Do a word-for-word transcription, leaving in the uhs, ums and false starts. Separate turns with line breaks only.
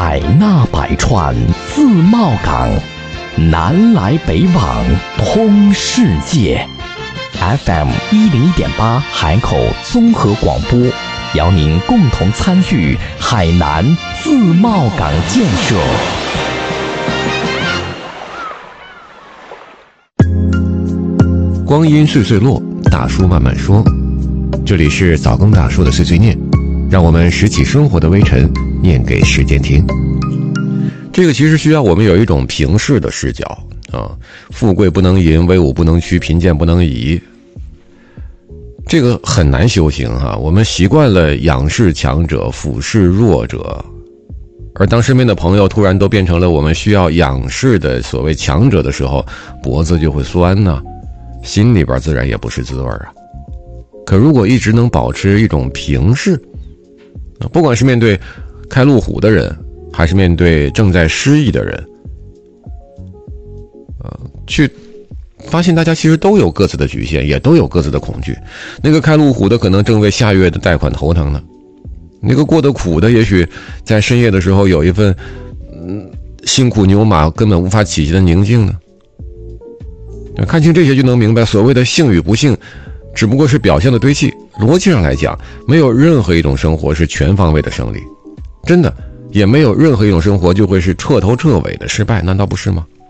海纳百川，自贸港，南来北往，通世界。F M 一零一点八海口综合广播，邀您共同参与海南自贸港建设。
光阴岁岁落，大叔慢慢说。这里是早更大叔的碎碎念，让我们拾起生活的微尘，念给时间听。这个其实需要我们有一种平视的视角啊，富贵不能淫，威武不能屈，贫贱不能移。这个很难修行哈，我们习惯了仰视强者，俯视弱者，而当身边的朋友突然都变成了我们需要仰视的所谓强者的时候，脖子就会酸呢、啊，心里边自然也不是滋味啊。可如果一直能保持一种平视，不管是面对开路虎的人，还是面对正在失意的人，呃，去发现大家其实都有各自的局限，也都有各自的恐惧。那个开路虎的可能正为下月的贷款头疼呢，那个过得苦的也许在深夜的时候有一份嗯辛苦牛马根本无法企及的宁静呢。看清这些就能明白，所谓的幸与不幸只不过是表象的堆砌，逻辑上来讲，没有任何一种生活是全方位的胜利，真的也没有任何一种生活就会是彻头彻尾的失败，难道不是吗？